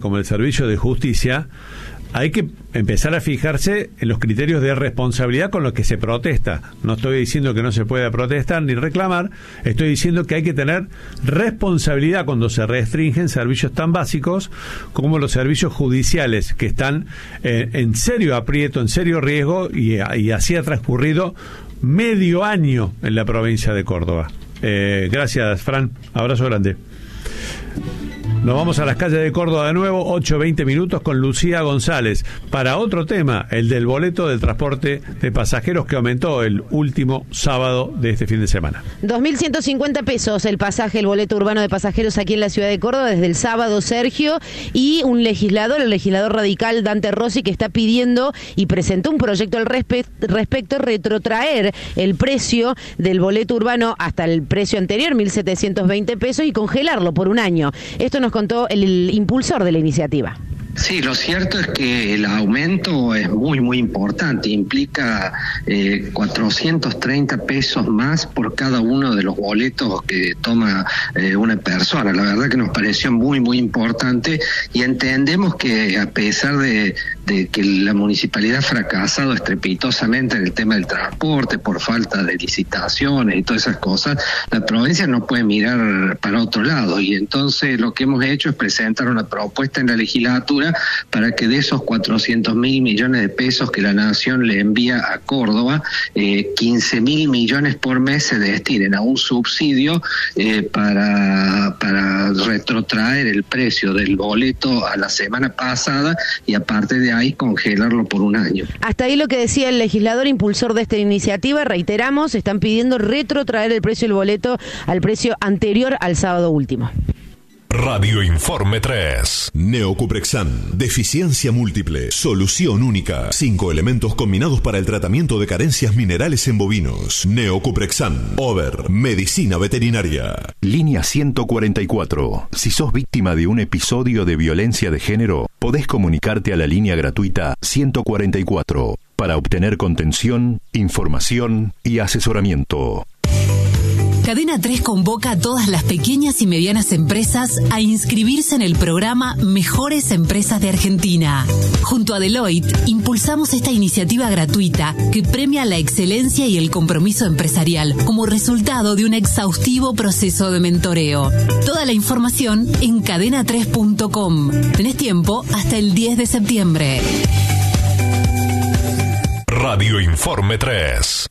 como el Servicio de Justicia, hay que empezar a fijarse en los criterios de responsabilidad con los que se protesta. No estoy diciendo que no se pueda protestar ni reclamar, estoy diciendo que hay que tener responsabilidad cuando se restringen servicios tan básicos como los servicios judiciales, que están en serio aprieto, en serio riesgo, y así ha transcurrido medio año en la provincia de Córdoba. Gracias, Fran. Abrazo grande. Nos vamos a las calles de Córdoba de nuevo, 8:20 minutos, con Lucía González, para otro tema, el del boleto del transporte de pasajeros, que aumentó el último sábado de este fin de semana. 2.150 pesos el pasaje, el boleto urbano de pasajeros aquí en la ciudad de Córdoba desde el sábado, Sergio, y un legislador, el legislador radical Dante Rossi, que está pidiendo y presentó un proyecto al respecto, retrotraer el precio del boleto urbano hasta el precio anterior, 1.720 pesos, y congelarlo por un año. Esto nos contó el impulsor de la iniciativa. Sí, lo cierto es que el aumento es muy importante, implica 430 pesos más por cada uno de los boletos que toma una persona. La verdad que nos pareció muy importante, y entendemos que a pesar de que la municipalidad ha fracasado estrepitosamente en el tema del transporte por falta de licitaciones y todas esas cosas, la provincia no puede mirar para otro lado, y entonces lo que hemos hecho es presentar una propuesta en la legislatura para que de esos 400.000 millones de pesos que la Nación le envía a Córdoba, 15.000 millones por mes se destinen a un subsidio para retrotraer el precio del boleto a la semana pasada, y aparte de ahí congelarlo por un año. Hasta ahí lo que decía el legislador impulsor de esta iniciativa. Reiteramos, están pidiendo retrotraer el precio del boleto al precio anterior al sábado último. Radio Informe 3. Neocuprexan, deficiencia múltiple, solución única. 5 elementos combinados para el tratamiento de carencias minerales en bovinos. Neocuprexan, Over, medicina veterinaria. Línea 144. Si sos víctima de un episodio de violencia de género, podés comunicarte a la línea gratuita 144 para obtener contención, información y asesoramiento. Cadena 3 convoca a todas las pequeñas y medianas empresas a inscribirse en el programa Mejores Empresas de Argentina. Junto a Deloitte, impulsamos esta iniciativa gratuita que premia la excelencia y el compromiso empresarial como resultado de un exhaustivo proceso de mentoreo. Toda la información en cadena3.com. Tenés tiempo hasta el 10 de septiembre. Radio Informe 3.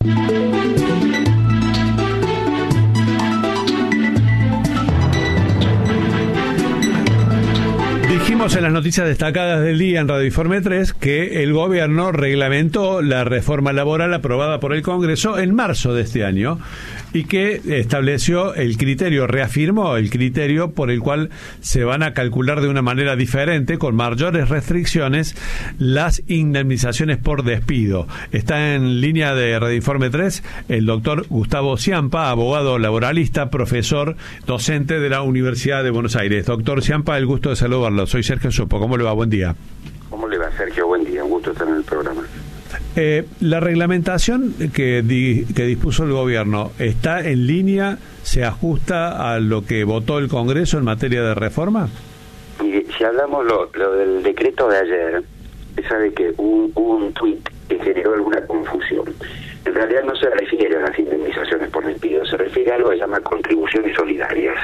Dijimos en las noticias destacadas del día en Radio Informe 3 que el gobierno reglamentó la reforma laboral aprobada por el Congreso en marzo de este año, y que estableció el criterio, reafirmó el criterio por el cual se van a calcular de una manera diferente, con mayores restricciones, las indemnizaciones por despido. Está en línea de Radio Informe 3 el doctor Gustavo Ciampa, abogado laboralista, profesor, docente de la Universidad de Buenos Aires. Doctor Ciampa, el gusto de saludarlo. Soy Sergio Sopo. ¿Cómo le va? Buen día. ¿Cómo le va, Sergio? Buen día. Un gusto estar en el programa. La reglamentación que dispuso el gobierno, ¿está en línea? ¿Se ajusta a lo que votó el Congreso en materia de reforma? Mire, si hablamos lo del decreto de ayer, se sabe que hubo un tuit que generó alguna confusión. En realidad no se refiere a las indemnizaciones por despido, se refiere a algo que se llama contribuciones solidarias.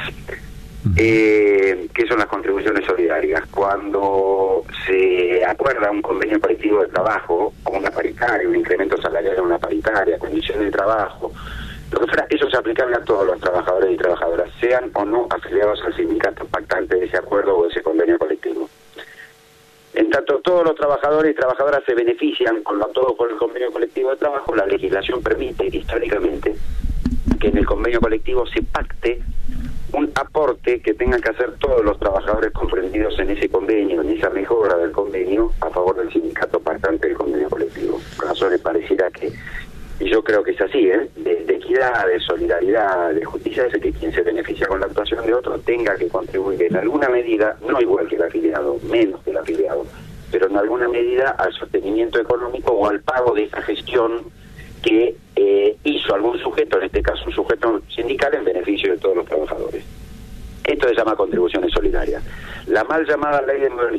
¿Qué son las contribuciones solidarias? Cuando se acuerda un convenio colectivo de trabajo, o una paritaria, un incremento salarial en una paritaria, condiciones de trabajo, lo que fuera, eso es aplicable a todos los trabajadores y trabajadoras, sean o no afiliados al sindicato pactante de ese acuerdo o de ese convenio colectivo. En tanto todos los trabajadores y trabajadoras se benefician con todo por el convenio colectivo de trabajo, la legislación permite históricamente que en el convenio colectivo se pacte un aporte que tengan que hacer todos los trabajadores comprendidos en ese convenio, en esa mejora del convenio, a favor del sindicato pactante del convenio colectivo. Por eso le pareciera que, y yo creo que es así, de equidad, de solidaridad, de justicia, es que quien se beneficia con la actuación de otro tenga que contribuir en alguna medida, no igual que el afiliado, menos que el afiliado, pero en alguna medida al sostenimiento económico o al pago de esa gestión que hizo algún sujeto, en este caso un sujeto sindical, en beneficio de todos los trabajadores. Esto se llama contribuciones solidarias. La mal llamada ley de